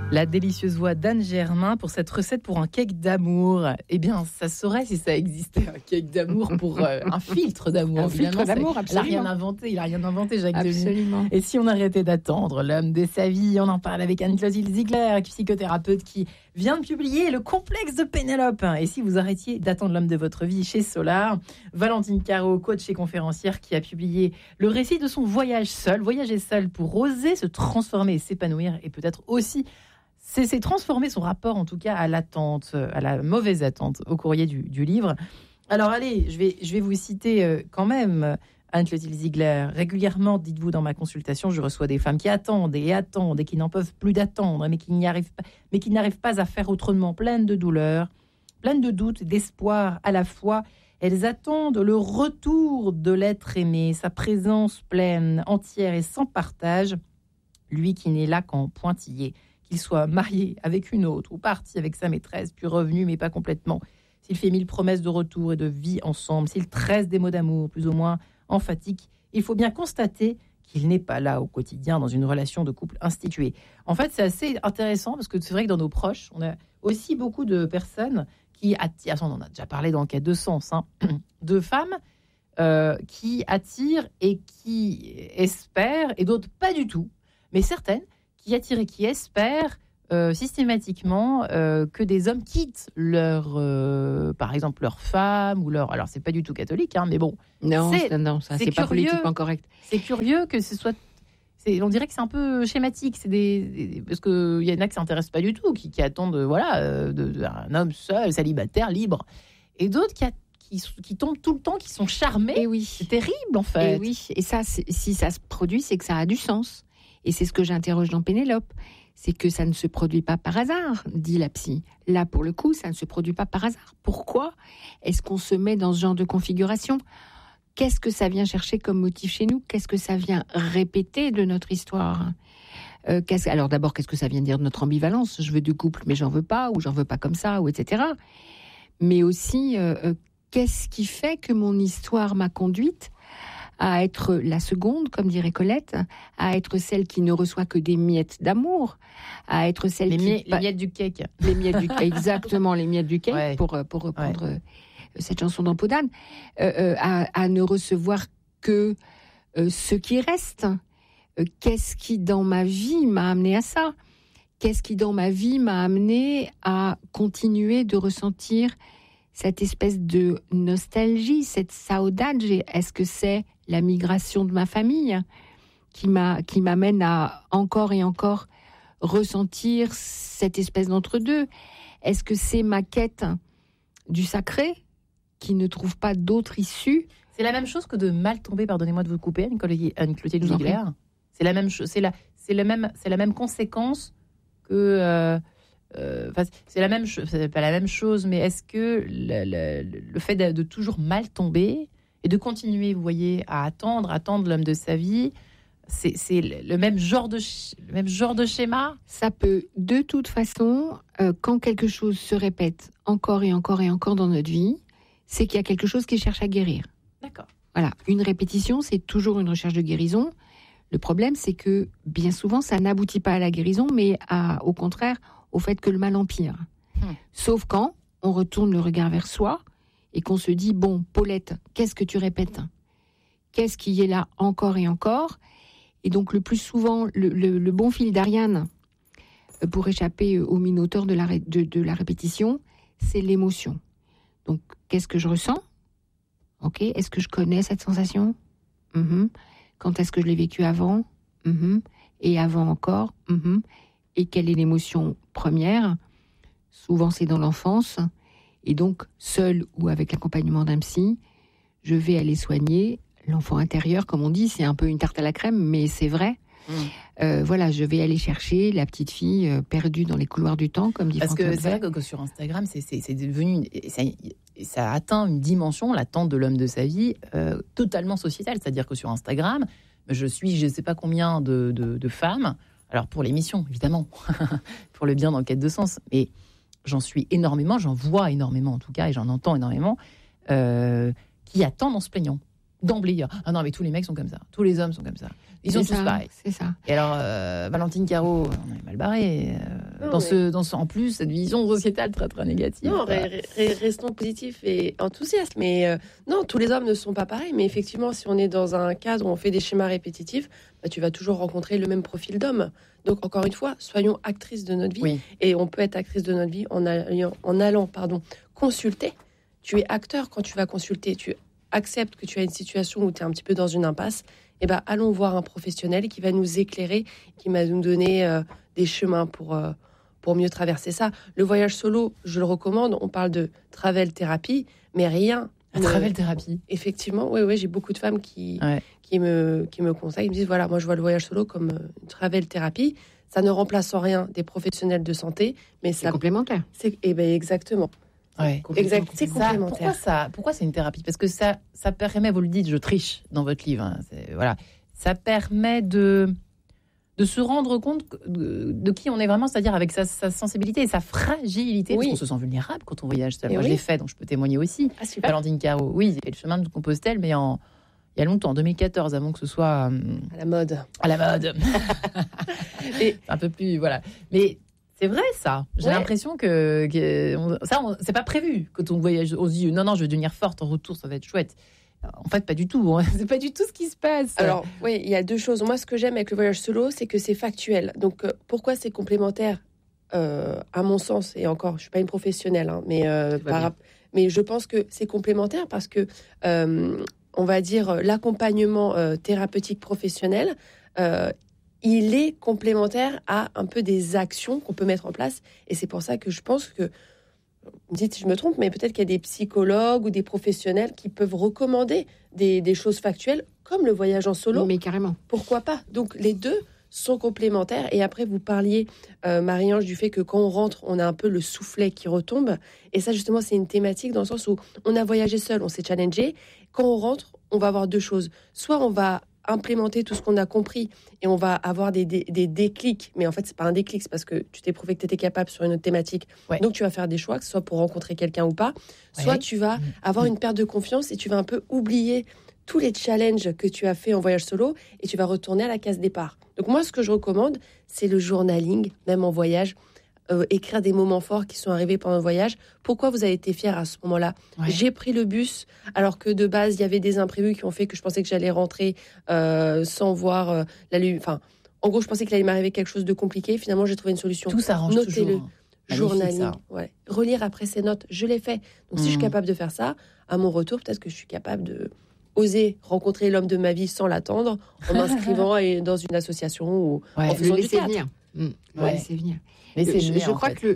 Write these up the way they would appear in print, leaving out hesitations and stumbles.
La délicieuse voix d'Anne Germain pour cette recette pour un cake d'amour. Eh bien, ça saurait si ça existait, un cake d'amour pour un filtre d'amour. Un filtre d'amour, absolument. Il a rien inventé, Jacques Demy. Absolument. Et si on arrêtait d'attendre l'homme de sa vie, on en parle avec Anne-Clotilde Ziegler, psychothérapeute qui vient de publier Le complexe de Pénélope. Et si vous arrêtiez d'attendre l'homme de votre vie chez Solar, Valentine Caro, coach et conférencière, qui a publié le récit de son voyager seul pour oser se transformer et s'épanouir, et peut-être aussi c'est transformer son rapport, en tout cas, à l'attente, à la mauvaise attente, au courrier du livre. Alors, allez, je vais vous citer quand même, Anne-Clotilde Ziegler. Régulièrement, dites-vous, dans ma consultation, je reçois des femmes qui attendent et qui n'en peuvent plus d'attendre, mais qui n'arrivent pas à faire autrement, pleines de douleurs, pleines de doutes, d'espoir à la fois. Elles attendent le retour de l'être aimé, sa présence pleine, entière et sans partage, lui qui n'est là qu'en pointillé. Qu'il soit marié avec une autre ou parti avec sa maîtresse, puis revenu, mais pas complètement. S'il fait 1000 promesses de retour et de vie ensemble, s'il tresse des mots d'amour plus ou moins emphatiques, il faut bien constater qu'il n'est pas là au quotidien dans une relation de couple instituée. En fait, c'est assez intéressant parce que c'est vrai que dans nos proches, on a aussi beaucoup de personnes qui attirent, on en a déjà parlé dans le cas de sens, de femmes qui attirent et qui espèrent, et d'autres pas du tout, mais certaines, qui attirent et qui espèrent systématiquement que des hommes quittent par exemple leur femme ou leur... Alors, c'est pas du tout catholique, mais bon. Non, ça, c'est pas politiquement correct. C'est curieux que ce soit... on dirait que c'est un peu schématique. Parce qu'il y en a qui ne s'intéressent pas du tout, qui attendent un homme seul, célibataire, libre. Et d'autres qui tombent tout le temps, qui sont charmés. Et oui. C'est terrible, en fait. Et oui. Et ça, si ça se produit, c'est que ça a du sens. Et c'est ce que j'interroge dans Pénélope. C'est que ça ne se produit pas par hasard, dit la psy. Là, pour le coup, ça ne se produit pas par hasard. Pourquoi est-ce qu'on se met dans ce genre de configuration ? Qu'est-ce que ça vient chercher comme motif chez nous ? Qu'est-ce que ça vient répéter de notre histoire ? Alors d'abord, qu'est-ce que ça vient dire de notre ambivalence ? Je veux du couple, mais j'en veux pas, ou j'en veux pas comme ça, ou etc. Mais aussi, qu'est-ce qui fait que mon histoire m'a conduite à être la seconde, comme dirait Colette, à être celle qui ne reçoit que des miettes d'amour, à être celle les miettes du cake. Les miettes du cake, exactement, les miettes du cake, ouais. pour reprendre cette chanson d'Ampo d'Anne, à ne recevoir que ce qui reste. Qu'est-ce qui, dans ma vie, m'a amené à ça ? Qu'est-ce qui, dans ma vie, m'a amené à continuer de ressentir cette espèce de nostalgie, cette saudade? Est-ce que c'est la migration de ma famille qui m'amène à encore et encore ressentir cette espèce d'entre-deux? Est-ce que c'est ma quête du sacré qui ne trouve pas d'autre issue? C'est la même chose que de mal tomber, pardonnez-moi de vous couper, Anne-Clotilde Ziegler. C'est la même chose, c'est la même conséquence que... c'est la même chose, c'est pas la même chose, mais est-ce que le fait de toujours mal tomber et de continuer, vous voyez, à attendre l'homme de sa vie, c'est le même genre de schéma? Ça peut, de toute façon, quand quelque chose se répète encore et encore et encore dans notre vie, c'est qu'il y a quelque chose qui cherche à guérir. D'accord. Voilà, une répétition, c'est toujours une recherche de guérison. Le problème, c'est que bien souvent, ça n'aboutit pas à la guérison, mais au contraire, au fait que le mal empire. Sauf quand on retourne le regard vers soi et qu'on se dit, bon, Paulette, qu'est-ce que tu répètes ? Qu'est-ce qui est là encore et encore ? Et donc, le plus souvent, le bon fil d'Ariane pour échapper au minotaure de la répétition, c'est l'émotion. Donc, qu'est-ce que je ressens ? Ok, est-ce que je connais cette sensation ? Quand est-ce que je l'ai vécue avant ? Et avant encore ? Et quelle est l'émotion première ? Souvent, c'est dans l'enfance. Et donc, seul ou avec l'accompagnement d'un psy, je vais aller soigner l'enfant intérieur, comme on dit. C'est un peu une tarte à la crème, mais c'est vrai. Voilà, je vais aller chercher la petite fille perdue dans les couloirs du temps, comme dit Franck Lopez. Parce que c'est vrai que sur Instagram, c'est devenu... Ça a atteint une dimension, l'attente de l'homme de sa vie, totalement sociétale. C'est-à-dire que sur Instagram, je suis je ne sais pas combien de femmes... Alors, pour l'émission, évidemment, pour le bien dans le quête de sens, mais j'en suis énormément, j'en vois énormément en tout cas, et j'en entends énormément, qui attendent en se plaignant. D'emblée, ah non, mais tous les mecs sont comme ça, tous les hommes sont comme ça, ils sont tous pareils. C'est ça. Et alors, Valentine Caro, on est mal barré. en plus, cette vision sociétale très, très négative. Non, restons positifs et enthousiastes. Mais non, tous les hommes ne sont pas pareils. Mais effectivement, si on est dans un cadre où on fait des schémas répétitifs, tu vas toujours rencontrer le même profil d'homme. Donc, encore une fois, soyons actrices de notre vie. Oui. Et on peut être actrice de notre vie en allant consulter. Tu es acteur quand tu vas consulter. Tu acceptes que tu as une situation où tu es un petit peu dans une impasse. Eh ben, allons voir un professionnel qui va nous éclairer, qui va nous donner des chemins pour mieux traverser ça. Le voyage solo, je le recommande. On parle de travel thérapie, mais rien. Travel thérapie. Effectivement, oui, j'ai beaucoup de femmes qui me conseillent, ils me disent voilà, moi je vois le voyage solo comme une travel thérapie. Ça ne remplace en rien des professionnels de santé, mais c'est complémentaire. Exactement. Ouais. Exact, c'est complémentaire. Pourquoi c'est une thérapie ? Parce que ça permet, vous le dites, je triche dans votre livre. Hein, ça permet de se rendre compte de qui on est vraiment, c'est-à-dire avec sa sensibilité et sa fragilité, parce qu'on se sent vulnérable quand on voyage seul. Moi, je l'ai fait, donc je peux témoigner aussi. Ah, super. Valentine Caro, oui, j'ai fait le chemin de Compostelle, mais il y a longtemps, en 2014, avant que ce soit... à la mode. Et un peu plus, voilà. Mais c'est vrai, ça. J'ai l'impression que c'est pas prévu. Quand on voyage, on se dit, non, je vais devenir forte en retour, ça va être chouette. En fait, pas du tout. C'est pas du tout ce qui se passe. Alors, oui, il y a deux choses. Moi, ce que j'aime avec le voyage solo, c'est que c'est factuel. Donc, pourquoi c'est complémentaire à mon sens, et encore, je suis pas une professionnelle, hein, mais je pense que c'est complémentaire parce que, on va dire, l'accompagnement thérapeutique professionnel, il est complémentaire à un peu des actions qu'on peut mettre en place. Et c'est pour ça que je pense que, vous me dites si je me trompe, mais peut-être qu'il y a des psychologues ou des professionnels qui peuvent recommander des choses factuelles, comme le voyage en solo. Mais carrément. Pourquoi pas ? Donc, les deux sont complémentaires. Et après, vous parliez, Marie-Ange, du fait que quand on rentre, on a un peu le soufflet qui retombe. Et ça, justement, c'est une thématique dans le sens où on a voyagé seul, on s'est challengé. Quand on rentre, on va avoir deux choses. Soit on va implémenter tout ce qu'on a compris et on va avoir des déclics, mais en fait c'est pas un déclic, c'est parce que tu t'es prouvé que tu étais capable sur une autre thématique, donc tu vas faire des choix, que ce soit pour rencontrer quelqu'un ou pas, soit tu vas avoir une perte de confiance et tu vas un peu oublier tous les challenges que tu as fait en voyage solo et tu vas retourner à la case départ. Donc moi ce que je recommande, c'est le journaling, même en voyage, écrire des moments forts qui sont arrivés pendant le voyage. Pourquoi vous avez été fier à ce moment-là ? J'ai pris le bus alors que de base il y avait des imprévus qui ont fait que je pensais que j'allais rentrer sans voir la lumière. Enfin, en gros, je pensais qu'il allait m'arriver quelque chose de compliqué. Finalement, j'ai trouvé une solution. Tout s'arrange Notez-le. toujours. Journaling. Relire après ces notes, je l'ai fait. Donc si je suis capable de faire ça, à mon retour, peut-être que je suis capable de oser rencontrer l'homme de ma vie sans l'attendre, en m'inscrivant dans une association ou en faisant du théâtre. Laisser venir. Je crois que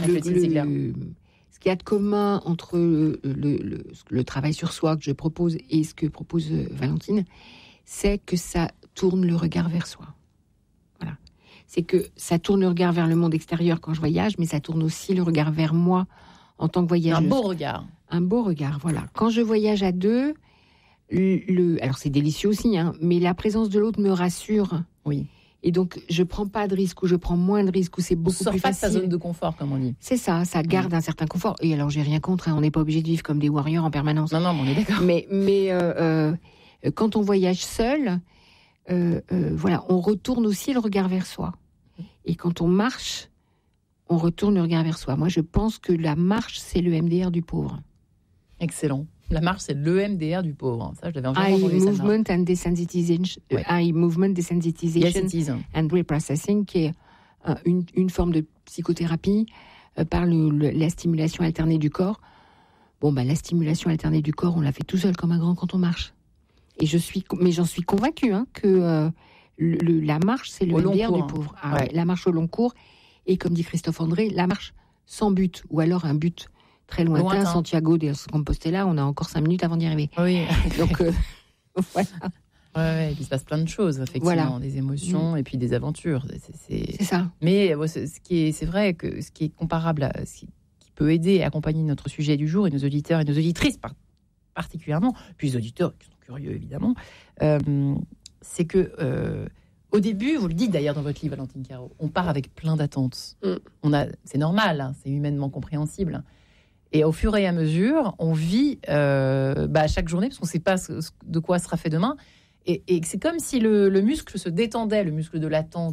ce qu'il y a de commun entre le travail sur soi que je propose et ce que propose Valentine, c'est que ça tourne le regard vers soi. Voilà. C'est que ça tourne le regard vers le monde extérieur quand je voyage, mais ça tourne aussi le regard vers moi en tant que voyageuse. Un beau regard. Un beau regard, voilà. Quand je voyage à deux, alors c'est délicieux aussi, hein, mais la présence de l'autre me rassure. Oui. Et donc, je prends pas de risques ou je prends moins de risques ou c'est beaucoup plus facile. Pas de sa zone de confort, comme on dit. C'est ça garde un certain confort. Et alors, j'ai rien contre, hein, on n'est pas obligé de vivre comme des warriors en permanence. Non, on est d'accord. Mais quand on voyage seul, voilà, on retourne aussi le regard vers soi. Et quand on marche, on retourne le regard vers soi. Moi, je pense que la marche, c'est le MDR du pauvre. Excellent. La marche, c'est l'EMDR du pauvre. Ça, je l'avais entendu. Eye movement and desensitization. Eye movement, desensitization and reprocessing, qui est une forme de psychothérapie par la stimulation alternée du corps. La stimulation alternée du corps, on la fait tout seul comme un grand quand on marche. Et j'en suis convaincue que la marche, c'est le MDR du pauvre. La marche au long cours. Et comme dit Christophe André, la marche sans but, ou alors un but très lointain. Santiago de Compostela, on a encore 5 minutes avant d'y arriver. Oui. Donc, voilà. Il se passe plein de choses, effectivement, des émotions et puis des aventures. C'est ça. Mais c'est vrai que ce qui est comparable à ce qui peut aider et accompagner notre sujet du jour et nos auditeurs et nos auditrices particulièrement, puis les auditeurs qui sont curieux évidemment, c'est que au début, vous le dites d'ailleurs dans votre livre, Valentine Caro, on part avec plein d'attentes. C'est normal, hein, c'est humainement compréhensible. Et au fur et à mesure, on vit chaque journée, parce qu'on ne sait pas de quoi sera fait demain. Et c'est comme si le muscle se détendait, le muscle de l'attente.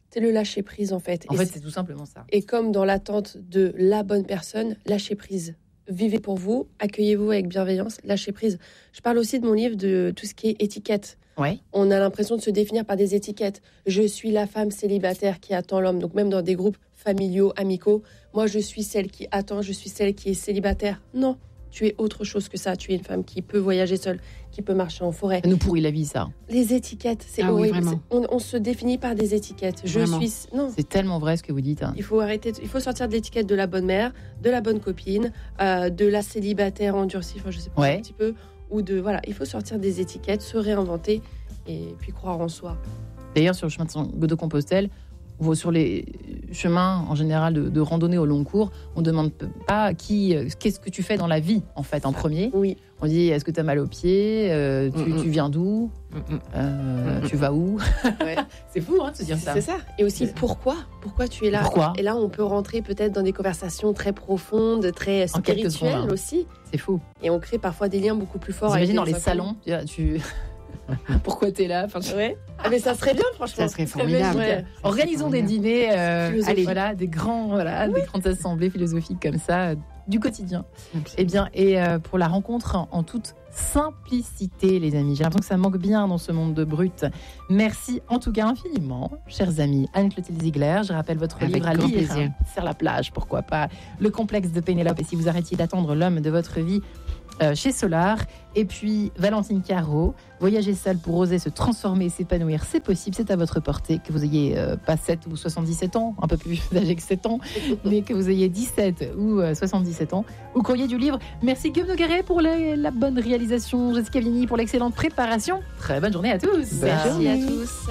C'est le lâcher prise en fait. En fait, c'est tout simplement ça. Et comme dans l'attente de la bonne personne, lâchez prise. Vivez pour vous, accueillez-vous avec bienveillance, lâchez prise. Je parle aussi de mon livre de tout ce qui est étiquette. Ouais. On a l'impression de se définir par des étiquettes. Je suis la femme célibataire qui attend l'homme. Donc même dans des groupes familiaux, amicaux, moi je suis celle qui attend, je suis celle qui est célibataire. Non, tu es autre chose que ça. Tu es une femme qui peut voyager seule, qui peut marcher en forêt. Ça nous pourrit la vie, ça. Les étiquettes, c'est horrible. On se définit par des étiquettes. Non. C'est tellement vrai ce que vous dites. Il faut arrêter. Il faut sortir de l'étiquette de la bonne mère, de la bonne copine, de la célibataire endurcie. Enfin, je sais pas un petit peu. Ou de il faut sortir des étiquettes, se réinventer et puis croire en soi. D'ailleurs, sur le chemin de Compostelle, ou sur les chemins en général de randonnée au long cours, on ne demande pas qu'est-ce que tu fais dans la vie en fait en premier. Oui. On dit est-ce que tu as mal aux pieds, tu viens d'où, tu vas où. Ouais. C'est fou de se dire ça. C'est ça. Et aussi pourquoi tu es là. Pourquoi. Et là on peut rentrer peut-être dans des conversations très profondes, très spirituelles aussi. C'est fou. Et on crée parfois des liens beaucoup plus forts. J'imagine dans les salons, pourquoi t'es là mais ça serait bien, franchement. Ça serait formidable. Organisons des dîners, des grandes assemblées philosophiques comme ça, du quotidien. Et pour la rencontre en toute simplicité, les amis. J'ai l'impression que ça manque bien dans ce monde de brut. Merci en tout cas infiniment, chers amis. Anne-Clotilde Ziegler, je rappelle votre livre à lire. Plaisir. Sur la plage, pourquoi pas. Le complexe de Pénélope. Et si vous arrêtiez d'attendre l'homme de votre vie, chez Solar. Et puis Valentine Caro, voyager seule pour oser se transformer, s'épanouir, c'est possible, c'est à votre portée, que vous ayez pas 7 ou 77 ans, un peu plus âgé que 7 ans, mais que vous ayez 17 ou 77 ans, au courrier du livre. Merci Guillaume Nogueret pour la bonne réalisation, Jessica Vigny pour l'excellente préparation. Très bonne journée à tous. Merci à tous.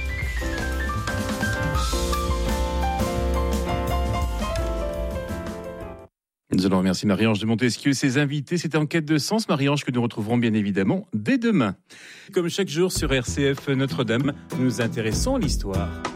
Nous allons remercier Marie-Ange de Montesquieu et ses invités. C'était En quête de sens, Marie-Ange, que nous retrouverons bien évidemment dès demain. Comme chaque jour sur RCF Notre-Dame, nous nous intéressons à l'histoire.